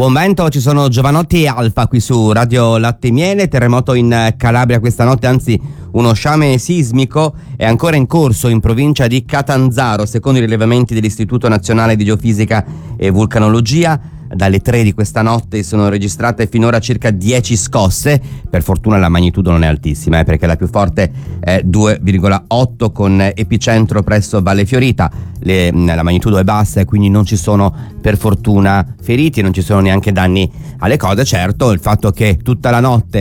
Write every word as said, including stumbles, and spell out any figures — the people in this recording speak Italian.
Buon vento, ci sono Giovanotti e Alfa qui su Radio Latte e Miele. Terremoto in Calabria questa notte, anzi uno sciame sismico è ancora in corso in provincia di Catanzaro, secondo i rilevamenti dell'Istituto Nazionale di Geofisica e Vulcanologia. Dalle tre di questa notte sono registrate finora circa dieci scosse. Per fortuna la magnitudo non è altissima, eh, perché la più forte è due virgola otto con epicentro presso Valle Fiorita. Le, la magnitudo è bassa e quindi non ci sono per fortuna feriti, non ci sono neanche danni alle cose. Certo, il fatto che tutta la notte